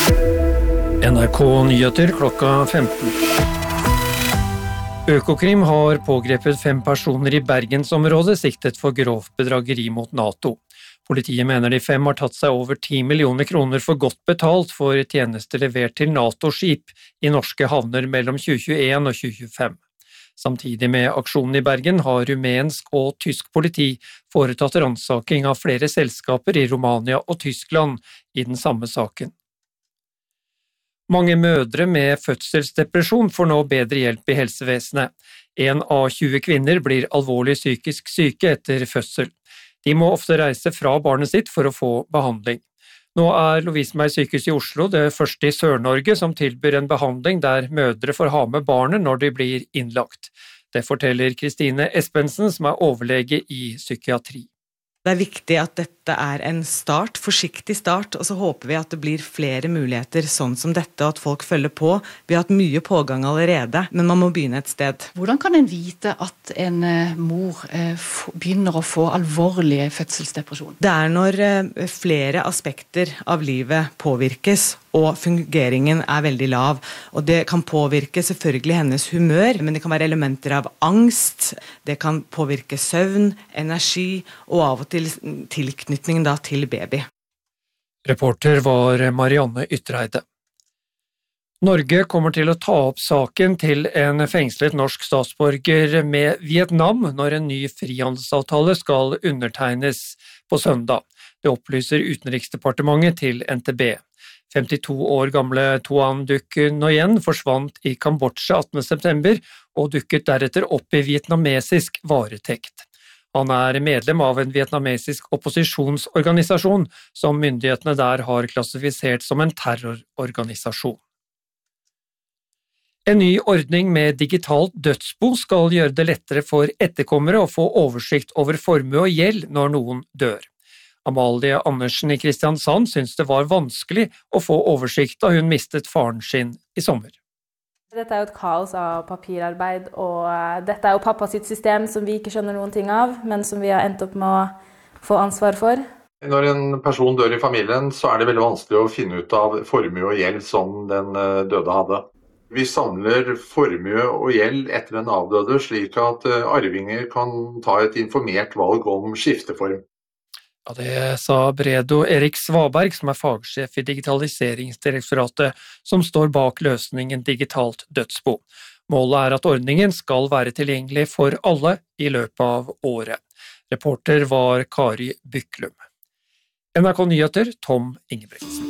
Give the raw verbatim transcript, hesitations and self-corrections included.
N R K Nyheter klokka femten. Økokrim har pågrepet fem personer i Bergensområdet siktet for grovt bedrageri mot NATO. Politiet mener de fem har tatt seg over ti millioner kroner for godt betalt for tjenester levert til NATO-skip i norske havner mellom tjue tjueen og tjue tjuefem. Samtidig med aksjonen i Bergen har rumensk og tysk politi foretatt ransaking av flere selskaper i Romania og Tyskland i den samme saken. Mange mødre med fødselsdepresjon får nå bedre hjelp i helsevesenet. En av tjue kvinner blir alvorlig psykisk syke etter fødsel. De må ofte reise fra barnet sitt for å få behandling. Nå er Lovisenberg sykehus i Oslo det første i Sør-Norge som tilbyr en behandling der mødre får ha med barnet når de blir innlagt. Det forteller Kristine Espensen, som er overlege i psykiatri. Det er viktig at dette er en start, forsiktig start, og så håper vi at det blir flere muligheter sånn som dette, og at folk følger på. Vi har hatt mye pågang allerede, men man må begynne et sted. Hvordan kan en vite at en mor begynner å få alvorlig fødselsdepresjon? Det er når flere aspekter av livet påvirkes, og fungeringen er veldig lav. Og det kan påvirke selvfølgelig hennes humør, men det kan være elementer av angst, det kan påvirke søvn, energi, og av og til tilknytning da til baby. Reporter var Marianne Ytreide. Norge kommer til å ta opp saken til en fengslet norsk statsborger med Vietnam når en ny frihandelsavtale skal undertegnes på søndag. Det opplyser Utenriksdepartementet til N T B. femtito år gamle Tuan Duc Nguyen forsvant i Kambodsja attende september og dukket deretter opp i vietnamesisk varetekt. Han er medlem av en vietnamesisk opposisjonsorganisasjon som myndighetene der har klassifisert som en terrororganisasjon. En ny ordning med digitalt dødsbo skal gjøre det lettere for etterkommere å få oversikt over formue og gjeld når noen dør. Amalie Andersen i Kristiansand synes det var vanskelig å få oversikt da hun mistet faren sin i sommer. Dette er jo et kaos av papirarbeid, og dette er jo pappa sitt system som vi ikke skjønner noen ting av, men som vi har endt opp med å få ansvar for. Når en person dør i familien, så er det veldig vanskelig å finne ut av formue og gjeld som den døde hadde. Vi samler formue og gjeld etter den avdøde, slik at arvinger kan ta et informert valg om skifteform. Ja, det sa Bredo Erik Svaberg, som er fagsjef i Digitaliseringsdirektoratet, som står bak løsningen Digitalt dødsbo. Målet er at ordningen skal være tilgjengelig for alle i løpet av året. Reporter var Kari Byklum. N R K Nyheter, Tom Ingebrigtsen.